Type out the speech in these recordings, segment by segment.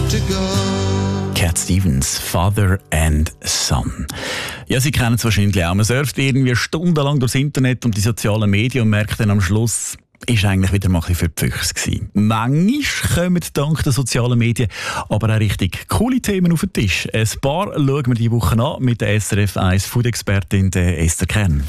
to go. Cat Stevens, Father and Son. Ja, Sie kennen es wahrscheinlich auch. Man surft irgendwie stundenlang durchs Internet und die sozialen Medien und merkt dann am Schluss, ist eigentlich wieder mal ein bisschen für die Füchse gewesen. Manchmal kommen dank der sozialen Medien aber auch richtig coole Themen auf den Tisch. Ein paar schauen wir diese Woche an mit der SRF 1 Food-Expertin Esther Kern.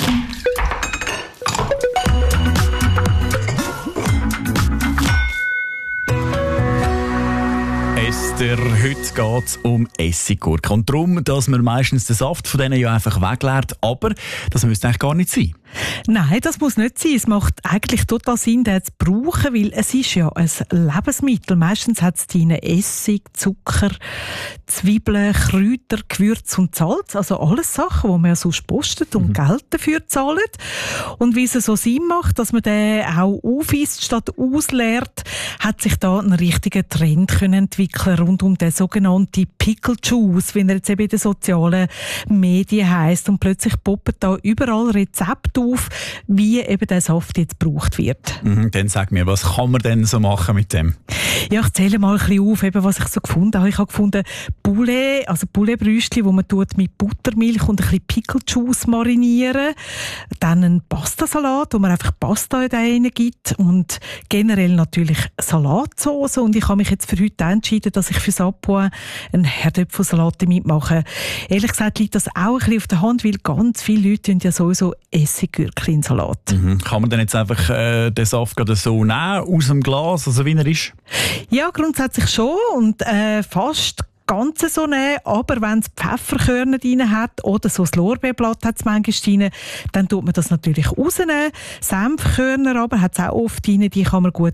Esther, heute geht es um Essiggurken. Und darum, dass man meistens den Saft von denen ja einfach wegleert. Aber das müsste eigentlich gar nicht sein. Nein, das muss nicht sein. Es macht eigentlich total Sinn, den zu brauchen, weil es ist ja ein Lebensmittel. Meistens hat es drin Essig, Zucker, Zwiebeln, Kräuter, Gewürz und Salz. Also alles Sachen, die man ja sonst postet und Geld dafür zahlt. Und wie es so Sinn macht, dass man den auch aufisst statt ausleert, hat sich da ein richtiger Trend können entwickeln rund um den sogenannten Pickle Juice, wie er jetzt eben in den sozialen Medien heisst. Und plötzlich poppen da überall Rezepte auf, wie eben der Saft jetzt gebraucht wird. Dann sag mir, was kann man denn so machen mit dem? Ja, ich zähle mal ein bisschen auf, eben, was ich so gefunden habe. Ich habe gefunden, Poulet, also Pouletbrüstchen, wo man mit Buttermilch und ein bisschen Pickle Juice marinieren. Dann ein Pastasalat, wo man einfach Pasta in den gibt. Und generell natürlich Salatsauce. Und ich habe mich jetzt für heute entschieden, dass ich für Sapoin einen Herdöpfelsalat mitmache. Ehrlich gesagt liegt das auch ein bisschen auf der Hand, weil ganz viele Leute ja sowieso Essiggurken in Salat. Kann man denn jetzt einfach den Saft gerade so nehmen, aus dem Glas, also wie er ist? Ja, grundsätzlich schon und fast ganz so nehmen, aber wenn es Pfefferkörner drin hat oder so das Lorbeerblatt hat es manchmal drin, dann tut man das natürlich rausnehmen. Senfkörner aber hat es auch oft drin, die kann man gut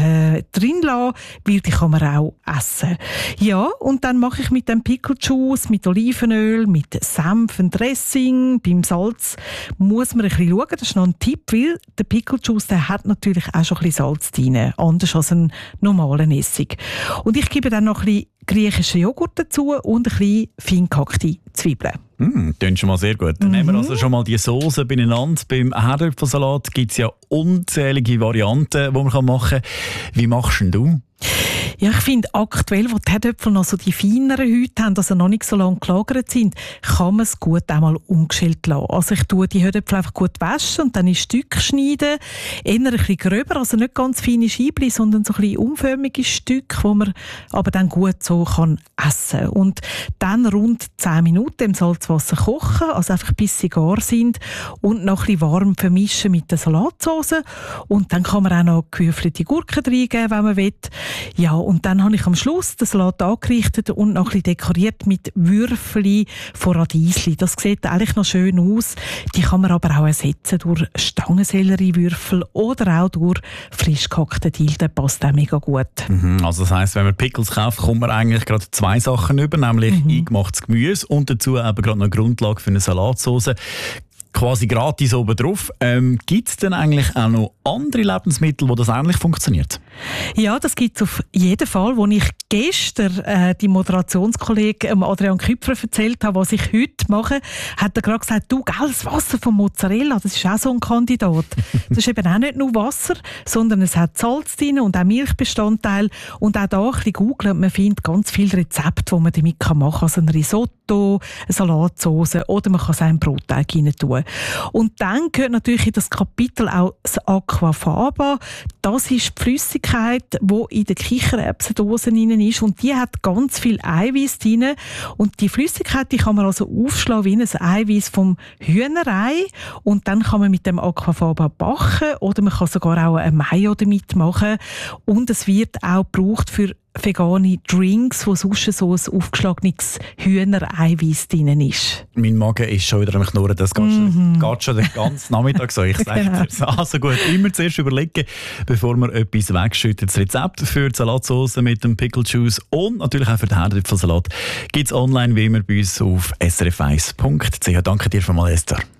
drin lassen, weil die kann man auch essen. Ja, und dann mache ich mit dem Pickle Juice, mit Olivenöl, mit Senf ein Dressing. Beim Salz muss man ein bisschen schauen, das ist noch ein Tipp, weil der Pickle Juice, der hat natürlich auch schon ein bisschen Salz drin, anders als einen normalen Essig. Und ich gebe dann noch ein bisschen griechischen Joghurt dazu und ein bisschen fein gehackte Zwiebeln. Klingt schon mal sehr gut. Dann nehmen wir also schon mal die Soße beieinander. Beim Herdöpfelsalat gibt es ja unzählige Varianten, die man machen kann. Wie machst denn du? Ja, ich finde aktuell, wo die Herdöpfel noch so die feineren Häute haben, also noch nicht so lange gelagert sind, kann man es gut einmal umgeschält lassen. Also ich tue die Herdöpfel einfach gut waschen und dann in Stücke schneiden. Eher ein bisschen gröber, also nicht ganz feine Scheibchen, sondern so ein bisschen umförmige Stücke, die man aber dann gut so kann essen. Und dann rund 10 Minuten im Salzwasser kochen, also einfach bis sie gar sind und noch ein bisschen warm vermischen mit der Salatsauce. Und dann kann man auch noch gewürfelte Gurken reingeben, wenn man will. Ja, und dann habe ich am Schluss den Salat angerichtet und noch ein bisschen dekoriert mit Würfeln von Radiesli. Das sieht eigentlich noch schön aus. Die kann man aber auch ersetzen durch Stangensellerie-Würfel oder auch durch frisch gehackten Dill. Der passt auch mega gut. Also das heisst, wenn man Pickles kauft, kommt man eigentlich gerade 2 Sachen über, nämlich eingemachtes Gemüse und dazu eben gerade noch eine Grundlage für eine Salatsauce. Quasi gratis oben drauf. Gibt es denn eigentlich auch noch andere Lebensmittel, wo das ähnlich funktioniert? Ja, das gibt es auf jeden Fall. Als ich gestern die Moderationskollegen Adrian Küpfer erzählt habe, was ich heute mache, hat er gerade gesagt, du, gell, das Wasser von Mozzarella, das ist auch so ein Kandidat. Das ist eben auch nicht nur Wasser, sondern es hat Salz drin und auch Milchbestandteil. Und auch da ein bisschen googeln, man findet ganz viele Rezepte, die man damit machen kann. Also ein Risotto, eine Salatsauce oder man kann es auch in Brotteig rein tun. Und dann gehört natürlich in das Kapitel auch das Aquafaba. Das ist die Flüssigkeit, die in der Kichererbsendose drin ist. Und die hat ganz viel Eiweiß drin. Und die Flüssigkeit, die kann man also aufschlagen wie ein Eiweiß vom Hühnerei. Und dann kann man mit dem Aquafaba backen oder man kann sogar auch ein Mayo damit machen. Und es wird auch gebraucht für vegane Drinks, wo sonst so ein aufgeschlagenes Hühnereiweiß drin ist. Mein Magen ist schon wieder am Knurren, das geht schon den ganzen Nachmittag so. Ich sage dir. Also gut, immer zuerst überlegen, bevor man etwas wegschüttet. Das Rezept für die Salatsauce mit dem Pickle Juice und natürlich auch für den Herdöpfelsalat gibt es online wie immer bei uns auf srf1.ch. Danke dir vielmals, Esther.